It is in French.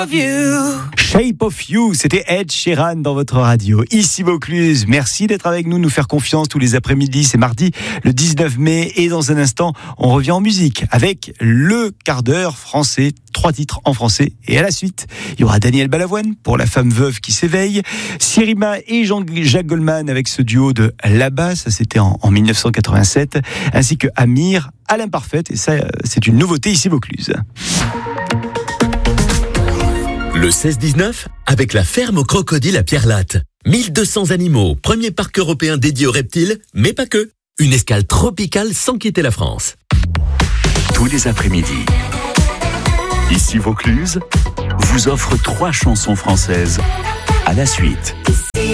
Shape of You, c'était Ed Sheeran dans votre radio. Ici Vaucluse, merci d'être avec nous, nous faire confiance tous les après-midi. C'est mardi, le 19 mai. Et dans un instant, on revient en musique avec le quart d'heure français. 3 titres en français. Et à la suite, il y aura Daniel Balavoine pour La femme veuve qui s'éveille. Sirima et Jean-Jacques Goldman avec ce duo de Là-bas, ça c'était en 1987. Ainsi que Amir à l'imparfaite. Et ça, c'est une nouveauté ici Vaucluse. Le 16-19, avec la ferme aux crocodiles à Pierre-Latte. 1200 animaux, premier parc européen dédié aux reptiles, mais pas que. Une escale tropicale sans quitter la France. Tous les après-midi, ici Vaucluse vous offre 3 chansons françaises à la suite.